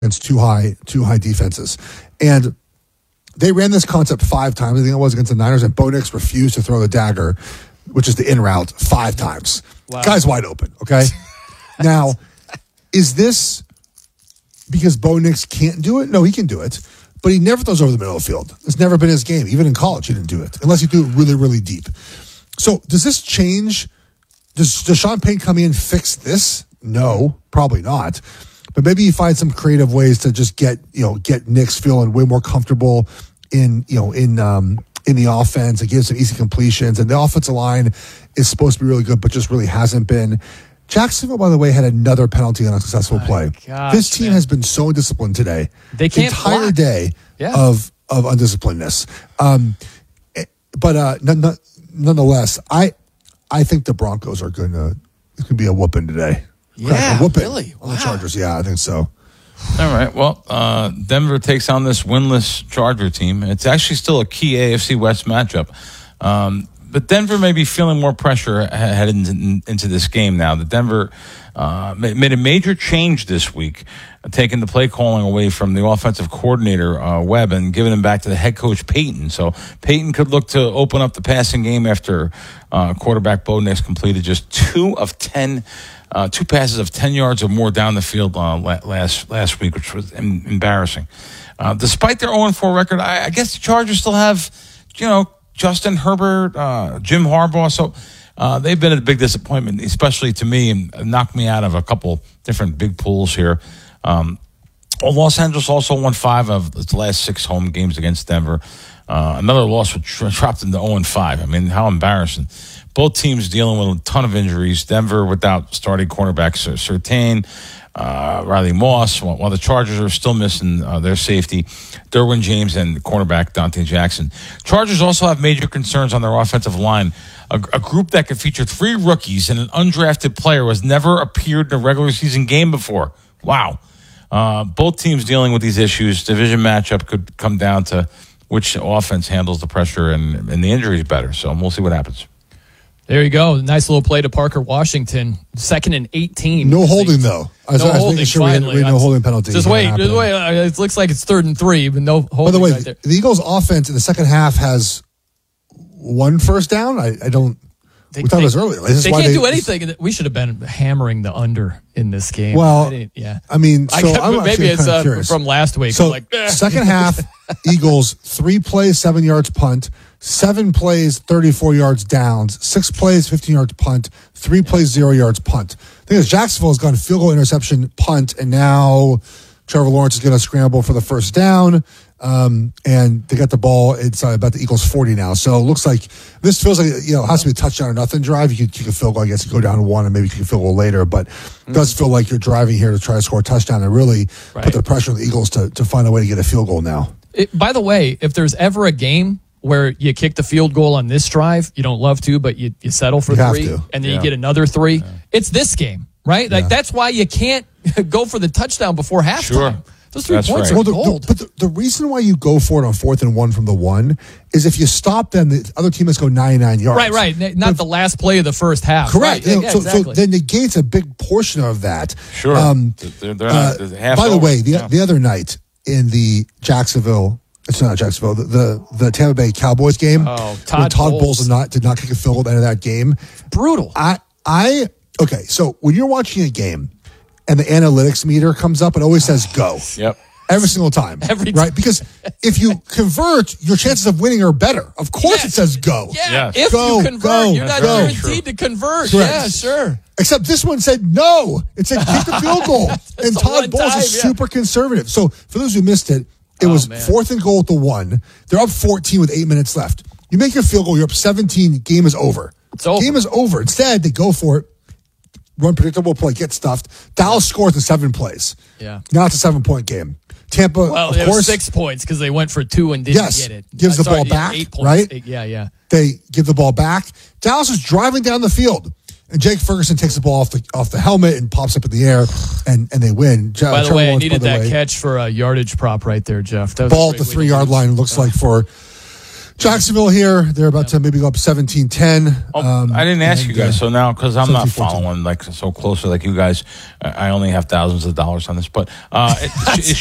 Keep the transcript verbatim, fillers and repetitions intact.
against two high, two high defenses. And they ran this concept five times. I think it was against the Niners, and Bo Nix refused to throw the dagger, which is the in route, five times. Wow. Guy's wide open, okay? Now, is this because Bo Nix can't do it? No, he can do it, but he never throws over the middle of the field. It's never been his game. Even in college, he didn't do it, unless he threw it really, really deep. So does this change? Does, does Sean Payton come in and fix this? No, probably not. But maybe you find some creative ways to just get, you know, get Nix feeling way more comfortable in, you know, in um, in the offense and give some easy completions. And the offensive line is supposed to be really good, but just really hasn't been. Jacksonville, by the way, had another penalty on a successful My play. gosh, this team man. has been so disciplined today. They can't the entire block. day Yeah. of of undisciplinedness. Um, but uh, none, none, nonetheless, I I think the Broncos are going to it's going to be a whooping today. Yeah, a whooping really? on Wow. the Chargers. Yeah, I think so. All right. Well, uh, Denver takes on this winless Charger team. It's actually still a key A F C West matchup. Um, but Denver may be feeling more pressure heading into, into this game now. The Denver uh, made a major change this week, taking the play calling away from the offensive coordinator, uh, Webb, and giving him back to the head coach, Payton. So Payton could look to open up the passing game after uh, quarterback Bo Nix completed just two of ten Uh, two passes of ten yards or more down the field uh, last last week, which was em- embarrassing. Uh, despite their oh and four record, I, I guess the Chargers still have, you know, Justin Herbert, uh, Jim Harbaugh. So uh, they've been a big disappointment, especially to me, and knocked me out of a couple different big pools here. Um, well, Los Angeles also won five of its last six home games against Denver. Uh, another loss which dropped them to oh and five. I mean, how embarrassing. Both teams dealing with a ton of injuries. Denver without starting cornerbacks Surtain, uh, Riley Moss, while, while the Chargers are still missing uh, their safety, Derwin James and cornerback Dante Jackson. Chargers also have major concerns on their offensive line. A, a group that could feature three rookies and an undrafted player who has never appeared in a regular season game before. Wow. Uh, both teams dealing with these issues. Division matchup could come down to which offense handles the pressure and, and the injuries better. So we'll see what happens. There you go. Nice little play to Parker Washington. Second and eighteen. No holding, though. I was, no I was holding, making sure we had, we had no holding penalty. Just wait. Just wait. Uh, It looks like it's third and three, but no holding. By the way, right there. the Eagles' offense in the second half has one first down. I, I don't. They, we thought they, it was earlier. This is they why can't they, do anything. We should have been hammering the under in this game. Well, I didn't- yeah. I mean, so I, I'm maybe actually it's kind of uh, curious. from last week. So I'm like, eh. second half, Eagles three plays, seven yards punt, seven plays, thirty-four yards downs, six plays, fifteen yards punt, three plays, zero yards punt. The thing is, Jacksonville has gone field goal, interception, punt, and now Trevor Lawrence is going to scramble for the first down. Um, and they got the ball inside about the Eagles forty now. So it looks like this feels like, you know, it has to be a touchdown or nothing drive. You could kick a field goal, I guess, you go down to one and maybe kick a field goal later. But it does feel like you're driving here to try to score a touchdown and really Right. put the pressure on the Eagles to, to find a way to get a field goal now. It, by the way, if there's ever a game where you kick the field goal on this drive, you don't love to, but you, you settle for You have three, to. and then Yeah. you get another three, yeah. It's this game, right? Like Yeah. that's why you can't go for the touchdown before halftime. Sure. Those three That's points right. are Well, the, gold. the, but the, the reason why you go for it on fourth and one from the one is if you stop them, the other team must go ninety-nine yards. right, right. N- Not the last play of the first half. Correct. Right. You know, Yeah, so, exactly. so then negates a big portion of that. Sure. Um, They're, they're not, uh, they're half by the over. way, the, Yeah. the other night in the Jacksonville, it's not Jacksonville, the the, the Tampa Bay Cowboys game, Oh, when Todd Todd Bowles. Bowles did not did not kick a field goal at the end of that game. Brutal. I I okay. So when you're watching a game and the analytics meter comes up, it always says go. Yep. Every single time. Every right? Because if you convert, your chances of winning are better. Of course Yes. it says go. Yeah, Yes. if Go, you convert, go, you're not go. guaranteed to convert. Correct. Yeah, sure. Except this one said no. It said kick the field goal. and a Todd one Bowles time, is yeah. super conservative. So for those who missed it, it Oh, was man. fourth and goal at the one. They're up fourteen with eight minutes left. You make your field goal, you're up seventeen, game is over. It's over. Game is over. Instead, they go for it, run predictable play, get stuffed. Dallas scores in seven plays. Yeah. Now it's a seven-point game. Tampa, Well, of it course, was six points because they went for two and didn't Yes. get it. Gives Uh, the ball sorry, yeah, back, eight points. right? Eight- yeah, yeah. they give the ball back. Dallas is driving down the field. And Jake Ferguson takes the ball off the off the helmet and pops up in the air, and, and they win. Ja- By the Trevor way, I Lawrence, needed by the that way, catch for a yardage prop right there, Jeff. That was a ball at great the way to three-yard lose. line looks like for Jacksonville here, they're about to maybe go up seventeen ten. Oh, um, I didn't ask and, you guys, uh, so now because I'm not seventeen fourteen. following like so closely like you guys, I I only have thousands of dollars on this, but uh, it, it